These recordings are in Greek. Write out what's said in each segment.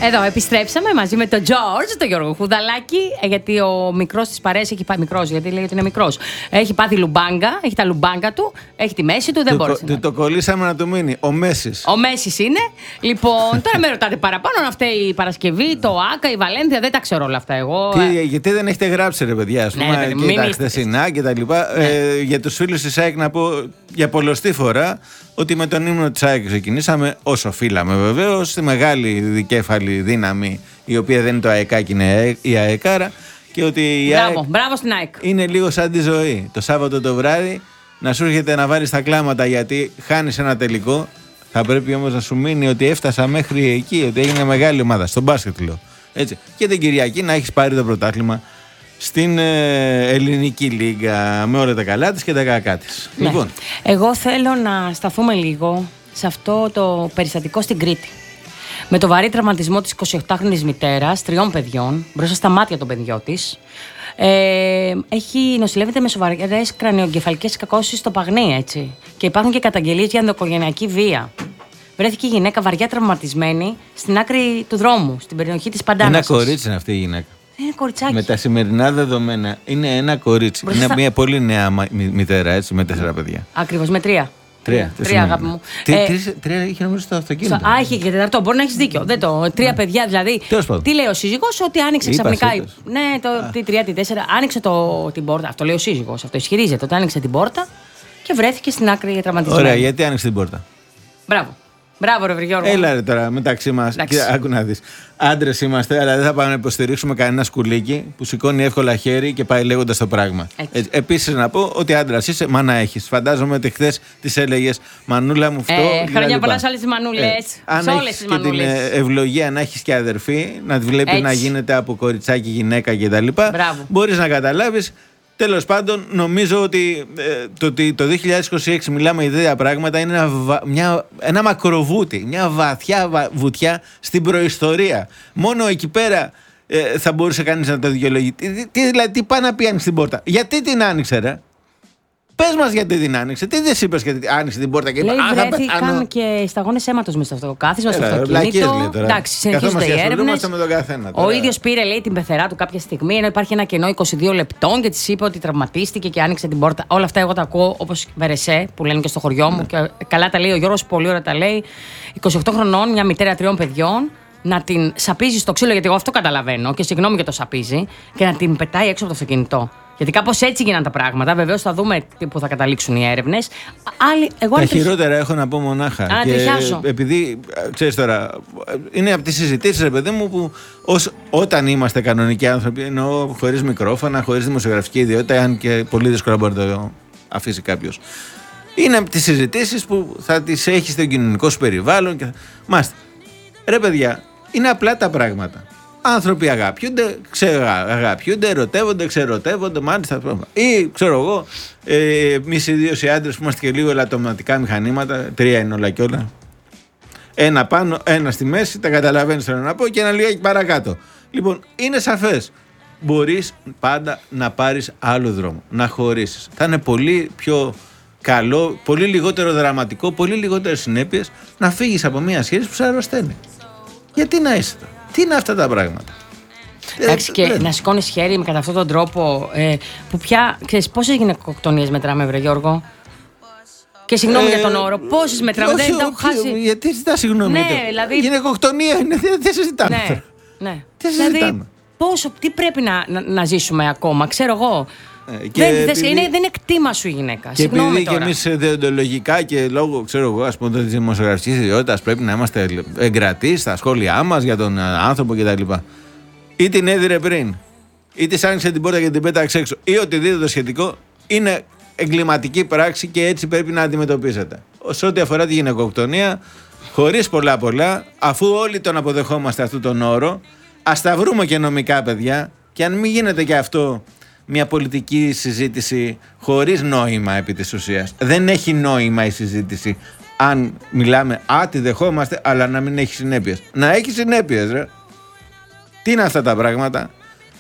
Εδώ επιστρέψαμε μαζί με τον George, τον Γιώργο Χουδαλάκη, γιατί ο μικρός της παρέας έχει πάει. Μικρός, γιατί λέει ότι είναι μικρός. Έχει πάθει λουμπάγκα, έχει τα λουμπάγκα του, έχει τη μέση του, δεν μπόρεσε. Το κολλήσαμε να του μείνει. Ο Μέσης. Ο Μέσης είναι. Λοιπόν, τώρα με ρωτάτε παραπάνω, αυτή η Παρασκευή, το ΑΚΑ, η Βαλένθια, δεν τα ξέρω όλα αυτά εγώ. Γιατί δεν έχετε γράψει, ρε παιδιά, ας πούμε, και τα χθεσινά και τα λοιπά. Για τους φίλους της ΑΕΚ να πω για πολλοστή φορά ότι με τον ύμνο της ΑΕΚ ξεκινήσαμε όσο οφείλαμε βεβαίως, στη μεγάλη δικέφαλη δύναμη η οποία δεν είναι το ΑΕΚΑ, είναι η ΑΕΚΑΡΑ, και ότι η ΑΕΚ μπράβο στην ΑΕΚ. Είναι λίγο σαν τη ζωή. Το Σάββατο το βράδυ να σου έρχεται να βάλεις τα κλάματα γιατί χάνεις ένα τελικό. Θα πρέπει όμως να σου μείνει ότι έφτασα μέχρι εκεί, ότι έγινε μεγάλη ομάδα. Στον μπάσκετ λέω. Έτσι. Και την Κυριακή να έχεις πάρει το πρωτάθλημα στην ελληνική λίγα με όλα τα καλά της και τα κακά της. Ναι. Λοιπόν. Εγώ θέλω να σταθούμε λίγο σε αυτό το περιστατικό στην Κρήτη. Με το βαρύ τραυματισμό της 28χρονης μητέρας 3 παιδιών μπροστά στα μάτια των παιδιών της. Νοσηλεύεται με σοβαρές κρανιογκεφαλικές κακώσεις στο Παγνί, έτσι. Και υπάρχουν και καταγγελίες για ενδοοικογενειακή βία. Βρέθηκε η γυναίκα βαριά τραυματισμένη στην άκρη του δρόμου, στην περιοχή της Παντάνας. Ένα κορίτσι είναι αυτή η γυναίκα. Είναι κοριτσάκι. Με τα σημερινά δεδομένα είναι ένα κορίτσι. Είναι μια πολύ νέα μητέρα, έτσι, με 4 παιδιά. Ακριβώς, με 3. 3, αγάπη μου. 3 είχε νομίζω στο αυτοκίνητο. Είχε και 4. Μπορεί να έχει δίκιο. 3 παιδιά δηλαδή. Τι λέει ο σύζυγος, ότι άνοιξε ξαφνικά. Ναι, τη 3, τη 4. Άνοιξε την πόρτα. Αυτό λέει ο σύζυγος. Αυτό ισχυρίζεται. Ότι άνοιξε την πόρτα και βρέθηκε στην άκρη τραυματισμένη. Ωραία, γιατί άνοιξε την πόρτα. Μπράβο, ρε Γιώργο. Έλα ρε τώρα μεταξύ μας. Άκου να δεις. Άντρες είμαστε, αλλά δεν θα πάμε να υποστηρίξουμε κανένα σκουλίκι που σηκώνει εύκολα χέρι και πάει λέγοντας το πράγμα. Επίσης να πω ότι άντρας είσαι, μάνα έχεις. Φαντάζομαι ότι χθες τις έλεγες Μανούλα μου αυτό. Χρόνια πολλά σε όλες τις μανούλες. Αν έχεις και την ευλογία να έχεις και αδερφή, να τη βλέπεις να γίνεται από κοριτσάκι γυναίκα κτλ. Μπορείς να καταλάβεις. Τέλος πάντων, νομίζω ότι το 2026 μιλάμε για τέτοια πράγματα, είναι ένα μακροβούτι, μια βαθιά βουτιά στην προϊστορία. Μόνο εκεί πέρα θα μπορούσε κανείς να το δικαιολογεί. Τι πάει να πει άνοιξε την πόρτα. Γιατί την άνοιξε, ρε? Πες μας γιατί την άνοιξε. Τι δεν είπες γιατί άνοιξε την πόρτα και λέει βρέθηκαν και σταγόνες αίματος μες στο αυτοκάθισμα, στο αυτοκίνητο. Εντάξει, συνεχίζονται οι έρευνες. Ο ίδιος πήρε, λέει, την πεθερά του κάποια στιγμή, ενώ υπάρχει ένα κενό 22 λεπτών και της είπε ότι τραυματίστηκε και άνοιξε την πόρτα. Όλα αυτά εγώ τα ακούω όπως Βερεσέ που λένε και στο χωριό μου. Και καλά τα λέει ο Γιώργος, πολύ ωραία τα λέει. 28 χρονών, μια μητέρα 3 παιδιών. Να την σαπίζει στο ξύλο, γιατί εγώ αυτό καταλαβαίνω και συγγνώμη για το σαπίζει, και να την πετάει έξω από το αυτοκίνητο. Γιατί κάπως έτσι γίνανε τα πράγματα. Βεβαίως θα δούμε πού θα καταλήξουν οι έρευνες. Τα χειρότερα έχω να πω μονάχα. Επειδή ξέρεις τώρα, είναι από τις συζητήσεις, ρε παιδί μου, που όταν είμαστε κανονικοί άνθρωποι, εννοώ χωρίς μικρόφωνα, χωρίς δημοσιογραφική ιδιότητα, αν και πολύ δύσκολα μπορεί να το αφήσει κάποιος. Είναι από τις συζητήσεις που θα τις έχει στο κοινωνικό σου περιβάλλον. Μάστε. Ρε παιδιά, είναι απλά τα πράγματα. Άνθρωποι αγαπιούνται, ερωτεύονται, ξερωτεύονται, μάλιστα. Ή ξέρω εγώ, εμείς οι δύο οι άντρες που είμαστε και λίγο ελαττωματικά μηχανήματα, 3 είναι όλα κι όλα. Ένα πάνω, ένα στη μέση, τα καταλαβαίνεις θέλω να πω, και ένα λίγα παρακάτω. Λοιπόν, είναι σαφές. Μπορείς πάντα να πάρεις άλλο δρόμο, να χωρίσεις. Θα είναι πολύ πιο καλό, πολύ λιγότερο δραματικό, πολύ λιγότερες συνέπειες να φύγεις από μια σχέση που σε αρρωσταίνει. Γιατί να είσαι εδώ? Τι είναι αυτά τα πράγματα? Εντάξει, και να σηκώνεις χέρι με κατά αυτόν τον τρόπο που πια, ξέρεις, πόσες γυναικοκτονίες μετράμε, βρε Γιώργο? Και συγγνώμη για τον όρο, πόσες μετράμε? Δεν τα έχω χάσει. Γιατί ζητάς συγγνώμη? Ναι, δηλαδή. Γυναικοκτονία είναι, δεν συζητάμε. Ναι. Τι συζητάμε? Δηλαδή, τι πρέπει να ζήσουμε ακόμα, ξέρω εγώ. Δεν είναι κτήμα σου η γυναίκα. Και επειδή και εμείς δεοντολογικά και λόγω, ξέρω εγώ, ας πούμε, της δημοσιογραφικής ιδιότητας πρέπει να είμαστε εγκρατείς στα σχόλιά μας για τον άνθρωπο κτλ. Ή την έδιρε πριν, ή της άνοιξε την πόρτα και την πέταξε έξω, ή οτιδήποτε σχετικό, είναι εγκληματική πράξη και έτσι πρέπει να αντιμετωπίζεται. Σε ό,τι αφορά τη γυναικοκτονία, χωρίς πολλά, αφού όλοι τον αποδεχόμαστε αυτόν τον όρο, ας τα βρούμε και νομικά, παιδιά, και αν μην γίνεται και αυτό μια πολιτική συζήτηση χωρίς νόημα επί της ουσίας. Δεν έχει νόημα η συζήτηση αν μιλάμε, τη δεχόμαστε, αλλά να μην έχει συνέπειες. Να έχει συνέπειες, ρε. Τι είναι αυτά τα πράγματα?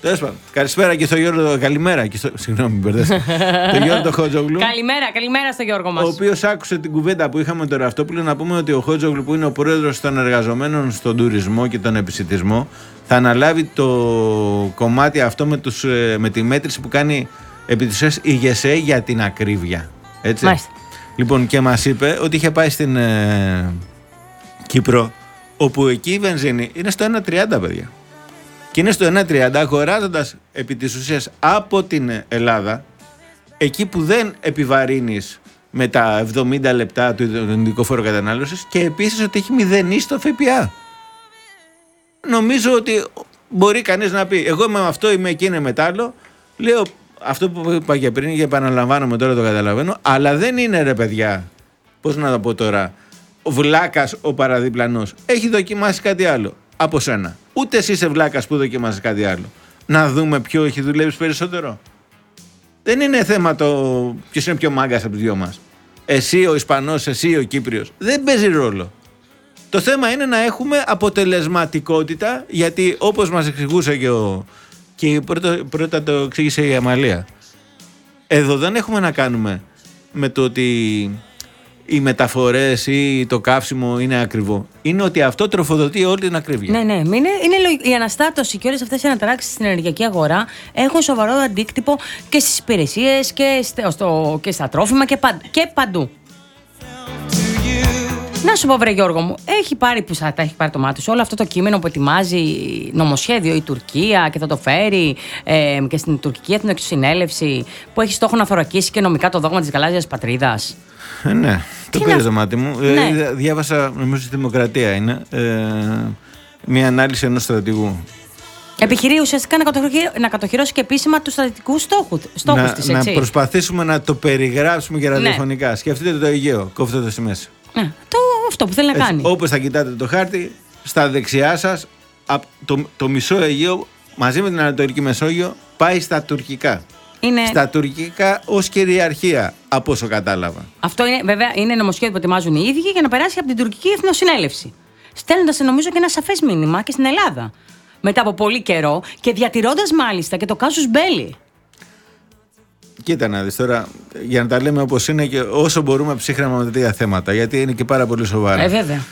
Τέλος πάντων. Καλησπέρα και στο Γιώργο. Καλημέρα. Συγγνώμη, μπερδέσα. Το Γιώργο Χότζογλου. Καλημέρα στο Γιώργο μας. Ο οποίος άκουσε την κουβέντα που είχαμε τον Ραφτόπουλο. Να πούμε ότι ο Χότζογλου, που είναι ο πρόεδρος των εργαζομένων στον τουρισμό και τον επισιτισμό, θα αναλάβει το κομμάτι αυτό με τη μέτρηση που κάνει επί της ουσίας η ΓΕΣΕ για την ακρίβεια. Έτσι. Μάλιστα. Λοιπόν, και μας είπε ότι είχε πάει στην Κύπρο, όπου εκεί η βενζίνη είναι στο 1,30, παιδιά. Και είναι στο 1,30 αγοράζοντας επί της ουσίας από την Ελλάδα, εκεί που δεν επιβαρύνεις με τα 70 λεπτά του ειδικού φόρου κατανάλωσης, και επίσης ότι έχει μηδενίσει το ΦΠΑ. Νομίζω ότι μπορεί κανείς να πει: εγώ είμαι με αυτό, είμαι εκεί, είναι μετάλλο. Λέω αυτό που είπα και πριν, και επαναλαμβάνομαι τώρα, το καταλαβαίνω, αλλά δεν είναι, ρε παιδιά, πώς να το πω τώρα, ο βλάκας ο παραδίπλανος έχει δοκιμάσει κάτι άλλο από σένα. Ούτε εσύ είσαι βλάκας που δοκιμάσεις κάτι άλλο. Να δούμε ποιο έχει δουλέψει περισσότερο. Δεν είναι θέμα το ποιος είναι πιο μάγκας από τους δυο μας. Εσύ ο Ισπανός, εσύ ο Κύπριος. Δεν παίζει ρόλο. Το θέμα είναι να έχουμε αποτελεσματικότητα, γιατί όπως μας εξηγούσε και πρώτα το εξήγησε η Αμαλία, εδώ δεν έχουμε να κάνουμε με το ότι οι μεταφορές ή το καύσιμο είναι ακριβό. Είναι ότι αυτό τροφοδοτεί όλη την ακρίβεια. Ναι. Είναι η αναστάτωση και όλες αυτές οι αναταράξεις στην ενεργειακή αγορά έχουν σοβαρό αντίκτυπο και στις υπηρεσίες και στα τρόφιμα και παντού. Να σου πω, βρε Γιώργο μου, έχει πάρει το μάτι σου όλο αυτό το κείμενο που ετοιμάζει νομοσχέδιο η Τουρκία και θα το φέρει και στην τουρκική εθνοεξουσυνέλευση, που έχει στόχο να θωρακίσει και νομικά το δόγμα της γαλάζιας πατρίδας. Ναι, το πήρε το μάτι μου. Ναι. Διάβασα, νομίζω στη Δημοκρατία είναι, μια ανάλυση ενός στρατηγού. Επιχειρεί ουσιαστικά να κατοχυρώσει και επίσημα τους στρατηγικούς στόχους της, έτσι. Να προσπαθήσουμε να το περιγράψουμε και ραδιοφωνικά. Ναι. Σκεφτείτε το Αιγαίο, κόφτε το στη μέση. Ναι, αυτό που θέλει να κάνει. Όπως θα κοιτάτε το χάρτη, στα δεξιά σας το μισό Αιγαίο μαζί με την Ανατολική Μεσόγειο πάει στα τουρκικά. Στα τουρκικά ως κυριαρχία, από όσο κατάλαβα. Αυτό είναι, βέβαια, είναι νομοσχέδιο που ετοιμάζουν οι ίδιοι για να περάσει από την τουρκική εθνοσυνέλευση. Στέλνοντας, νομίζω, και ένα σαφές μήνυμα και στην Ελλάδα. Μετά από πολύ καιρό και διατηρώντας μάλιστα και το κάσους μπέλι. Κοίτα να δεις τώρα, για να τα λέμε όπως είναι και όσο μπορούμε ψύχραμα με τέτοια θέματα, γιατί είναι και πάρα πολύ σοβαρά. Βέβαια.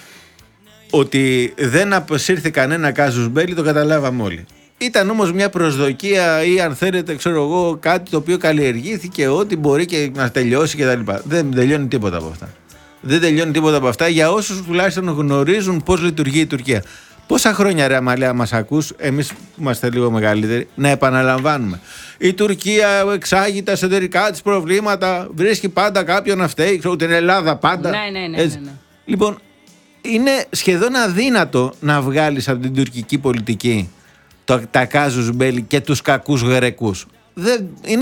Ότι δεν αποσύρθη κανένα κάσους μπέλι, το καταλάβαμε όλοι. Ήταν όμως μια προσδοκία ή, αν θέλετε, ξέρω εγώ, κάτι το οποίο καλλιεργήθηκε, ότι μπορεί και να τελειώσει κτλ. Δεν τελειώνει τίποτα από αυτά. Δεν τελειώνει τίποτα από αυτά για όσους τουλάχιστον γνωρίζουν πώς λειτουργεί η Τουρκία. Πόσα χρόνια, ρε Αμαλία, μας ακούς, εμείς που είμαστε λίγο μεγαλύτεροι, να επαναλαμβάνουμε. Η Τουρκία εξάγει τα εσωτερικά της προβλήματα, βρίσκει πάντα κάποιον να φταίει, ξέρω, την Ελλάδα πάντα. Ναι. Λοιπόν, είναι σχεδόν αδύνατο να βγάλεις από την τουρκική πολιτική τα κάζους μπέλι και τους κακούς Γρεκούς. Είναι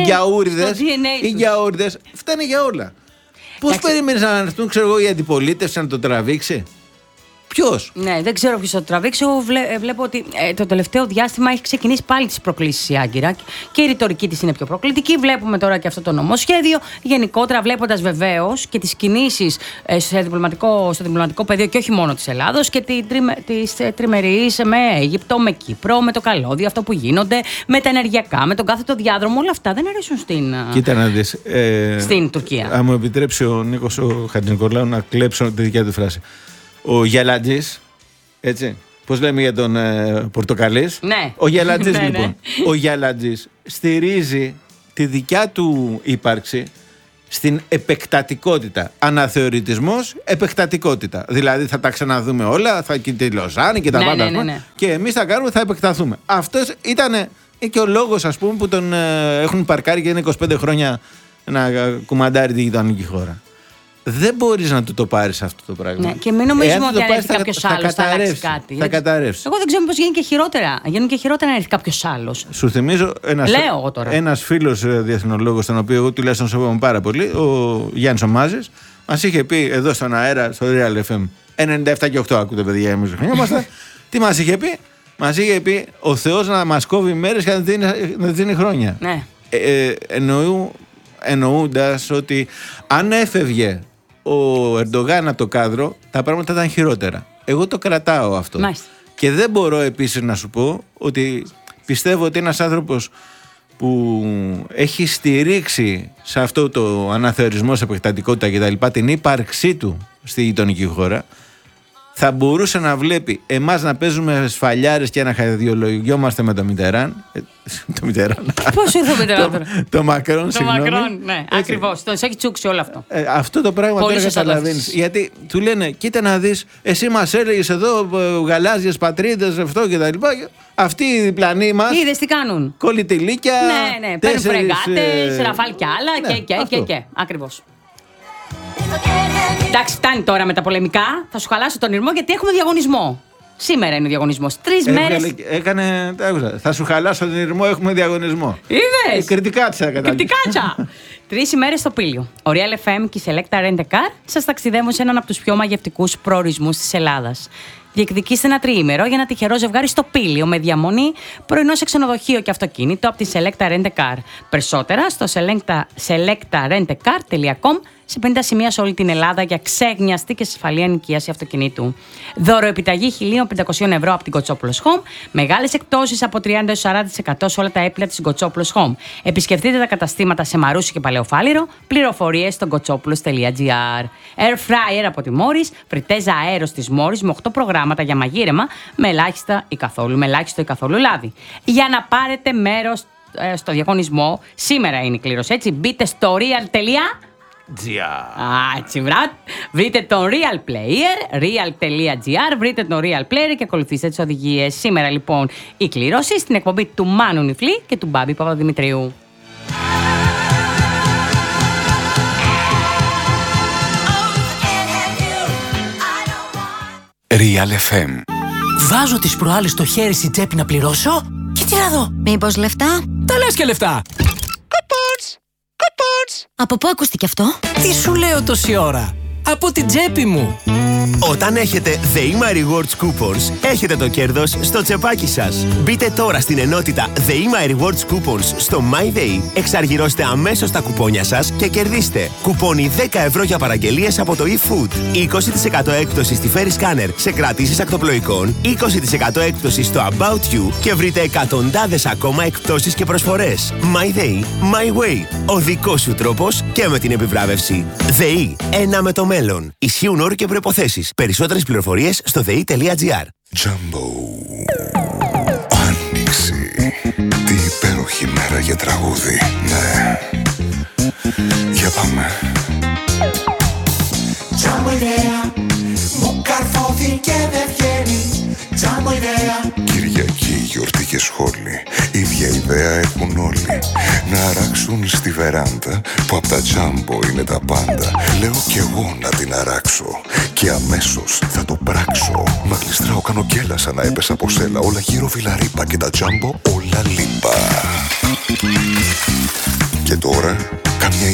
γιαούριδες, φταίνε για όλα. Πώς περίμενες να αναρτούν, ξέρω εγώ, η αντιπολίτευση να το τραβήξει? Ποιος? Ναι, δεν ξέρω ποιος θα το τραβήξει. Εγώ βλέπω ότι το τελευταίο διάστημα έχει ξεκινήσει πάλι τις προκλήσεις η Άγκυρα και η ρητορική της είναι πιο προκλητική. Βλέπουμε τώρα και αυτό το νομοσχέδιο. Γενικότερα, βλέποντας βεβαίως και τις κινήσεις στο διπλωματικό πεδίο και όχι μόνο της Ελλάδος και τις τριμερείς με Αίγυπτο, με Κύπρο, με το καλώδιο, αυτό που γίνονται, με τα ενεργειακά, με τον κάθετο διάδρομο. Όλα αυτά δεν αρέσουν στην Τουρκία. Αν μου επιτρέψει ο Νίκος ο Χατζηνικολάου να κλέψω τη δικιά του φράση. Ο Γελατζής, έτσι, πώς λέμε για τον Πορτοκαλής. Ναι. Ο Γελατζής, λοιπόν. Ο Γελατζής στηρίζει τη δικιά του ύπαρξη στην επεκτατικότητα. Αναθεωρητισμός, επεκτατικότητα. Δηλαδή θα τα ξαναδούμε όλα, θα και τη Λοζάνη και τα πάντα. Ναι. Και εμείς θα κάνουμε, θα επεκταθούμε. Αυτός ήταν και ο λόγος, ας πούμε, που τον έχουν παρκάρει και είναι 25 χρόνια να κουμαντάρει τη γειτονική χώρα. Δεν μπορείς να του το πάρεις αυτό το πράγμα. Ναι, και μην νομίζουμε ότι αν έρθει κάποιος άλλος θα αλλάξει κάτι. Θα καταρρεύσει. Εγώ δεν ξέρω πώς γίνει και χειρότερα. Γίνουν και χειρότερα να έρθει κάποιος άλλος. Σου θυμίζω ένας φίλος διεθνολόγος, τον οποίο εγώ τουλάχιστον σέβομαι πάρα πολύ, ο Γιάννης ο Μάζης, μας είχε πει εδώ στον αέρα, στο Real FM, 97 και 8 ακούτε παιδιά, εμείς χρειαζόμαστε. Τι μας είχε πει? Μας είχε πει ο Θεός να μας κόβει μέρες και να δίνει χρόνια. Ναι. Εννοώντας ότι αν έφευγε ο Ερντογάν από το κάδρο, τα πράγματα ήταν χειρότερα. Εγώ το κρατάω αυτό. Μάλιστα. Και δεν μπορώ επίσης να σου πω ότι πιστεύω ότι ένας άνθρωπος που έχει στηρίξει σε αυτό το αναθεωρισμό, σε επεκτατικότητα κτλ. Την ύπαρξή του στη γειτονική χώρα, θα μπορούσε να βλέπει εμάς να παίζουμε σφαλιάρες και να χαδιολογιόμαστε με το Μιτεράν. Το Μιτεράν. Πώς ήρθε το Μιτεράν τώρα? Το Μακρόν, συγγνώμη. Το Μακρόν, ναι, ακριβώς. Το έχει τσούξει όλο αυτό. Αυτό το πράγμα τώρα καταλαβαίνεις. Γιατί του λένε, κοίτα να δεις, εσύ μας έλεγες εδώ γαλάζιες πατρίδες, αυτό κτλ. Αυτοί οι διπλανοί μας. Είδες τι κάνουν. Κολλητηλίκια. Ναι, παίρνουν φρεγάτες, ραφάλ κι άλλα και. Ακριβώς. Εντάξει, φτάνει τώρα με τα πολεμικά. Θα σου χαλάσω τον ήρμο γιατί έχουμε διαγωνισμό. Σήμερα είναι ο διαγωνισμός. 3 μέρες. Έκανε. Θα σου χαλάσω τον ήρμο, έχουμε διαγωνισμό. Είδες. Κριτικάτσα κατά. Κριτικάτσα. 3 ημέρες στο Πήλιο. Ο Real FM και η Selecta Rent a Car σας ταξιδεύουν σε έναν από τους πιο μαγευτικούς προορισμούς της Ελλάδας. Διεκδικήστε ένα τριήμερο για ένα τυχερό ζευγάρι στο Πήλιο με διαμονή, πρωινό σε ξενοδοχείο και αυτοκίνητο από τη Selecta Rent a Car. Περισσότερα στο selectarentcar.com, σε 50 σημεία σε όλη την Ελλάδα για ξέγνιαστη και ασφαλή ενοικίαση αυτοκινήτου. Δώρο επιταγή 1.500 ευρώ από την Κοτσόπουλος Home. Μεγάλες εκπτώσεις από 30-40% σε όλα τα έπιπλα της Κοτσόπουλος Home. Επισκεφτείτε τα καταστήματα σε Μαρούσι και Παλαιοφάλιρο. Πληροφορίες στο kotsopoulos.gr. Air fryer από τη Morris. Φριτέζα αέρος της Morris με 8 προγράμματα για μαγείρεμα με ελάχιστο ή καθόλου λάδι. Για να πάρετε μέρος στο διαγωνισμό, σήμερα είναι η κλήρωση, έτσι. Μπείτε στο real.gr. Έτσι, βρείτε τον Real Player, real.gr, βρείτε τον Real Player και ακολουθήστε τις οδηγίες. Σήμερα λοιπόν η κλήρωση στην εκπομπή του Μάνου Νιφλή και του Μπάμπη Παπαδημητρίου. Real FM. Βάζω τις προάλλες το χέρι στην τσέπη να πληρώσω και τι να δω. Μήπως λεφτά? Τα λες και λεφτά. Από πού ακούστηκε αυτό? Τι σου λέω τόση ώρα? Από την τσέπη μου. Όταν έχετε ΔΕΗΜΑ Rewards Coupons, έχετε το κέρδος στο τσεπάκι σας. Μπείτε τώρα στην ενότητα ΔΕΗΜΑ Rewards Coupons στο MyDay, εξαργυρώστε αμέσως τα κουπόνια σας και κερδίστε κουπόνι 10 ευρώ για παραγγελίες από το eFood, 20% έκπτωση στη Ferry Scanner σε κρατήσεις ακτοπλοϊκών, 20% έκπτωση στο About You και βρείτε εκατοντάδες ακόμα εκπτώσεις και προσφορές. MyDay, My Way. Ο δικός σου τρόπος και με την επιβράβευση. ΔΕΗ, ένα με το μέλλον. Ισχύουν όροι και προϋποθέσεις. Περισσότερες πληροφορίες στο dei.gr. Jumbo. Άνοιξη. Τι υπέροχη μέρα για τραγούδι. Ναι. Για πάμε. Jumbo ιδέα. Μου καρφώθηκε δεν βγαίνει. Jumbo ιδέα. Κυριακή, γιορτή και σχόλη. Ίδια ιδέα έχουν όλοι. Να αράξουν στη βεράντα που απ' τα Jumbo είναι τα πάντα. Λέω κι εγώ να την αράξω και αμέσως θα το πράξω. Μα γλιστράω, κάνω κέλα σαν να έπεσα από σέλα. Όλα γύρω φιλαρίπα και τα Jumbo όλα λίπα. Και τώρα καμιά